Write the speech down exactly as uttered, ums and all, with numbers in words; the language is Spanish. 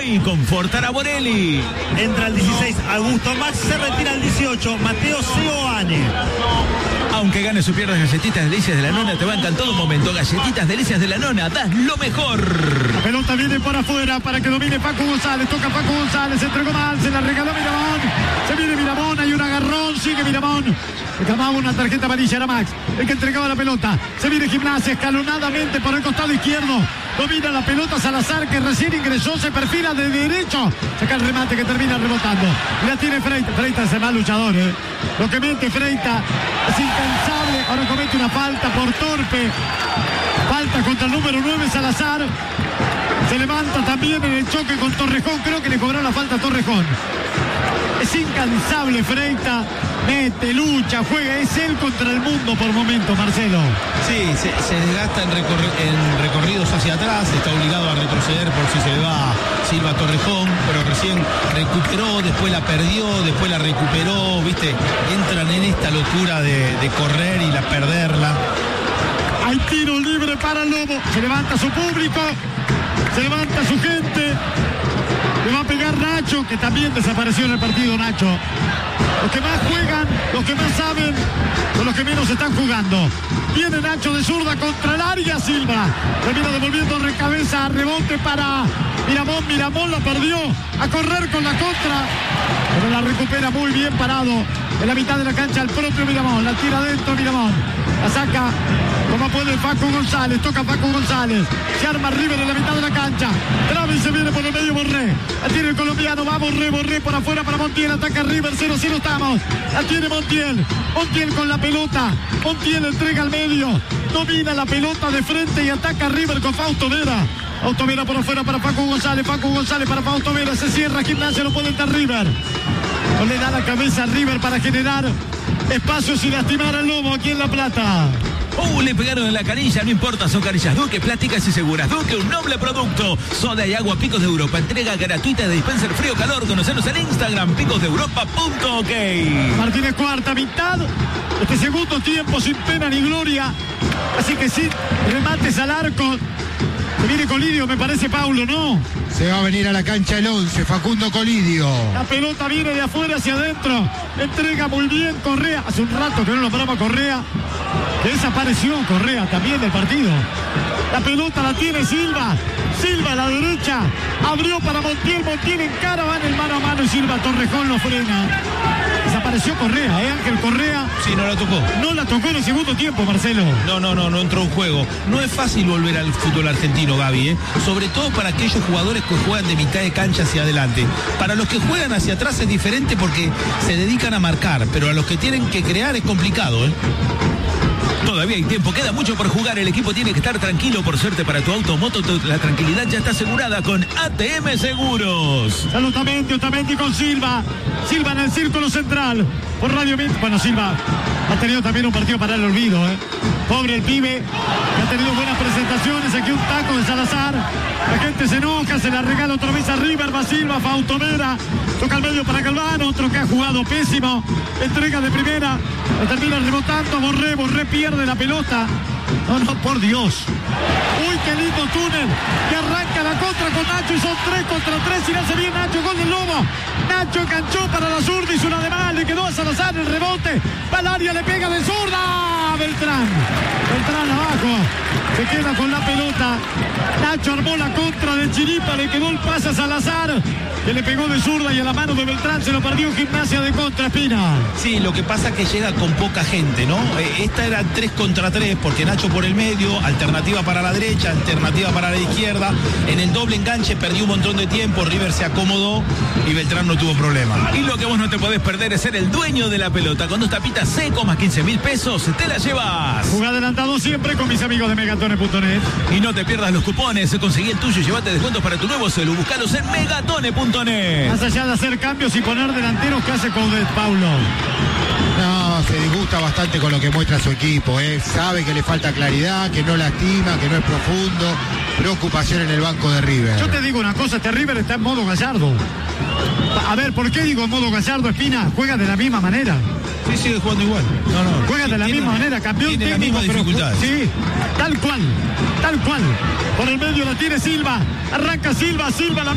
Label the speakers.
Speaker 1: hoy con Fortara Borelli.
Speaker 2: Entra el dieciséis Augusto Max, se retira el dieciocho Mateo Seoane.
Speaker 1: Aunque gane o pierdas, Galletitas Delicias de la Nona te bancan todo momento. Galletitas Delicias de la Nona, das lo mejor.
Speaker 3: La pelota viene por afuera para que domine Paco González. Toca Paco González, entregó mal, se la regaló Miramón. Se viene Miramón, hay un agarrón, sigue Miramón. Reclamaba una tarjeta amarilla, era Max el que entregaba la pelota. Se viene Gimnasia escalonadamente por el costado izquierdo. Domina la pelota Salazar, que recién ingresó, se perfila de derecho. Saca el remate que termina rebotando. La tiene Freita. Freita es el mal luchador, ¿eh? Lo que mete Freita es incansable. Ahora comete una falta por torpe. Falta contra el número nueve Salazar. Se levanta también en el choque con Torrejón. Creo que le cobró la falta a Torrejón. Es incansable Freita. Mete, lucha, juega. Es él contra el mundo por momento, Marcelo.
Speaker 4: Sí, se, se desgasta en, recorri en recorridos hacia atrás. Está obligado a retroceder por si se le va Silva Torrejón. Pero recién recuperó, después la perdió, después la recuperó. Viste, entran en esta locura de, de correr y la perderla.
Speaker 3: Hay tiro libre para el Lobo. Se levanta su público. Se levanta su gente. Le va a pegar Nacho, que también desapareció en el partido Nacho. Los que más juegan, los que más saben, son los que menos están jugando. Viene Nacho de zurda contra el área, Silva. Termina devolviendo de cabeza, rebote para Miramón. Miramón la perdió. A correr con la contra. Pero la recupera muy bien parado. En la mitad de la cancha el propio Miramón. La tira dentro Miramón. La saca como puede Paco González. Toca Paco González. Se arma River en la mitad de la cancha. Travis se viene por el medio Borré. La tiene el colombiano. Va Borré, Borré por afuera para Montiel. Ataca River. cero cero estamos. La tiene Montiel. Montiel con la pelota. Montiel entrega al medio. Domina la pelota de frente y ataca River con Fausto Vera. Fausto Vera por afuera para Paco González. Paco González para Fausto Vera. Se cierra Gimnasia. No puede entrar River. No le da la cabeza a River para generar espacios y lastimar al Lobo aquí en La Plata.
Speaker 1: Uh, le pegaron en la canilla, no importa, son canillas Duque, plásticas y seguras. Duque, un noble producto. Soda y agua Picos de Europa. Entrega gratuita de dispenser frío-calor. Conocenos en Instagram, picos de europa punto ok.
Speaker 3: Martínez cuarta mitad. Este segundo tiempo sin pena ni gloria. Así que sí, remates al arco. Se viene Colidio, me parece, Paulo, ¿no?
Speaker 5: Se va a venir a la cancha el once, Facundo Colidio.
Speaker 3: La pelota viene de afuera hacia adentro. Entrega muy bien Correa. Hace un rato que no nombramos a Correa. Que desapareció Correa también del partido. La pelota la tiene Silva. Silva a la derecha. Abrió para Montiel. Montiel encara, va en el mano a mano y Silva. Torrejón lo frena. Desapareció Correa, ¿eh? Ángel Correa.
Speaker 4: Sí, no la tocó.
Speaker 3: No la tocó en el segundo tiempo, Marcelo.
Speaker 4: No, no, no, no entró en juego. No es fácil volver al fútbol argentino, Gaby, ¿eh? Sobre todo para aquellos jugadores que juegan de mitad de cancha hacia adelante. Para los que juegan hacia atrás es diferente porque se dedican a marcar, pero a los que tienen que crear es complicado, ¿eh?
Speaker 1: Todavía hay tiempo, queda mucho por jugar. El equipo tiene que estar tranquilo. Por suerte para tu auto o moto, la tranquilidad ya está asegurada con A T M Seguros.
Speaker 3: Salutamente, Otamendi con Silva. Silva en el círculo central. Por Radio Mint. Bueno, Silva ha tenido también un partido para el olvido, ¿eh? Pobre el pibe, que ha tenido buenas presentaciones. Aquí un taco de Salazar. La gente se enoja, se la regala otra vez a River. Va Silva, Fausto Vera. Toca al medio para Galvano. Otro que ha jugado pésimo. Entrega de primera. La termina rebotando. Borré, Borré pierde la pelota. No, no, por Dios. Uy, qué lindo túnel. Que arranca la contra con Nacho y son tres contra tres. Y le hace bien Nacho, gol del Lobo. Nacho enganchó para la zurda, hizo una de mal. Le quedó a Salazar el rebote. Va al área, le pega de zurda. Beltrán. Beltrán abajo. Se queda con la pelota. Nacho armó la contra de Chiripa. Le quedó el pase a Salazar, que le pegó de zurda y a la mano de Beltrán se lo perdió Gimnasia de contra, Espina.
Speaker 4: Sí, lo que pasa es que llega con poca gente, ¿no? Eh, esta era tres contra tres porque Nacho por el medio, alternativa para la derecha, alternativa para la izquierda. En el doble enganche perdió un montón de tiempo, River se acomodó y Beltrán no tuvo problema.
Speaker 1: Y lo que vos no te podés perder es ser el dueño de la pelota. Con dos tapitas secos más quince mil pesos, te la llevas.
Speaker 3: Juega adelantado siempre con mis amigos de megatone punto net.
Speaker 1: Y no te pierdas los cupones, conseguí el tuyo y llévate descuentos para tu nuevo celu. Buscalos en megatone punto net.
Speaker 3: Más allá de hacer cambios y poner delanteros, ¿qué hace Coudet, Paulo?
Speaker 5: No, se disgusta bastante con lo que muestra su equipo, ¿eh? Sabe que le falta claridad, que no lastima, que no es profundo. Preocupación en el banco de River.
Speaker 3: Yo te digo una cosa, este River está en modo Gallardo. A ver, ¿por qué digo en modo Gallardo, Espina? Juega de la misma manera.
Speaker 4: Sí, sigue jugando igual. No, no.
Speaker 3: Juega de la misma manera, campeón técnico, pero sí, tal cual, tal cual. Por el medio la tiene Silva. Arranca Silva, Silva la